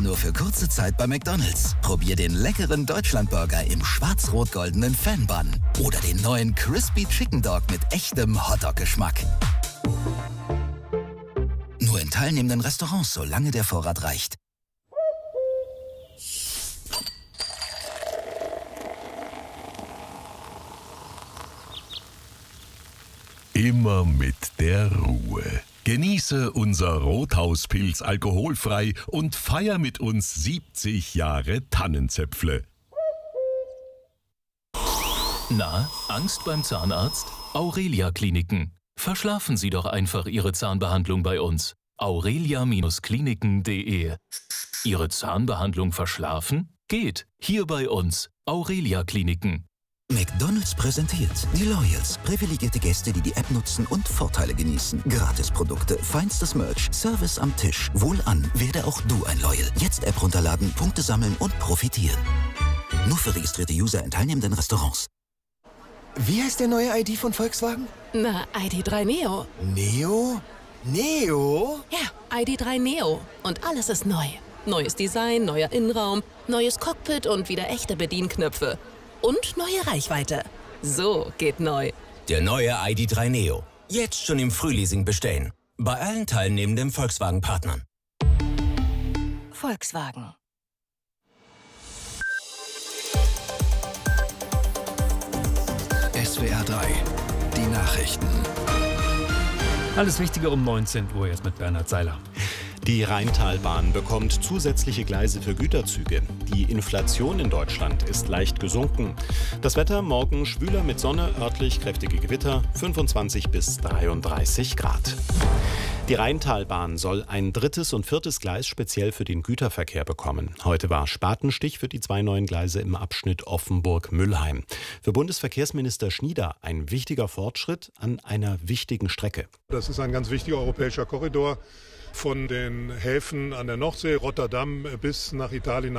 nur für kurze Zeit bei McDonald's. Probier den leckeren Deutschlandburger im schwarz-rot-goldenen Fan-Bun. Oder den neuen Crispy Chicken Dog mit echtem Hotdog-Geschmack. Nur in teilnehmenden Restaurants, solange der Vorrat reicht. Immer mit der Ruhe. Genieße unser Rothauspilz alkoholfrei und feier mit uns 70 Jahre Tannenzäpfle. Na, Angst beim Zahnarzt? Aurelia Kliniken. Verschlafen Sie doch einfach Ihre Zahnbehandlung bei uns. aurelia-kliniken.de. Ihre Zahnbehandlung verschlafen? Geht. Hier bei uns. Aurelia Kliniken. McDonald's präsentiert die Loyals. Privilegierte Gäste, die die App nutzen und Vorteile genießen. Gratisprodukte, feinstes Merch, Service am Tisch. Wohlan, werde auch du ein Loyal. Jetzt App runterladen, Punkte sammeln und profitieren. Nur für registrierte User in teilnehmenden Restaurants. Wie heißt der neue ID von Volkswagen? Na, ID.3 Neo. Neo? Neo? Ja, ID.3 Neo. Und alles ist neu. Neues Design, neuer Innenraum, neues Cockpit und wieder echte Bedienknöpfe. Und neue Reichweite. So geht neu. Der neue ID.3 Neo. Jetzt schon im Frühleasing bestellen. Bei allen teilnehmenden Volkswagen-Partnern. Volkswagen. SWR 3, die Nachrichten. Alles Wichtige um 19 Uhr jetzt mit Bernhard Seiler. Die Rheintalbahn bekommt zusätzliche Gleise für Güterzüge. Die Inflation in Deutschland ist leicht gesunken. Das Wetter morgen schwüler mit Sonne, örtlich kräftige Gewitter, 25 bis 33 Grad. Die Rheintalbahn soll ein 3. und 4. Gleis speziell für den Güterverkehr bekommen. Heute war Spatenstich für die 2 neuen Gleise im Abschnitt Offenburg-Müllheim. Für Bundesverkehrsminister Schnieder ein wichtiger Fortschritt an einer wichtigen Strecke. Das ist ein ganz wichtiger europäischer Korridor von den Häfen an der Nordsee, Rotterdam bis nach Italien.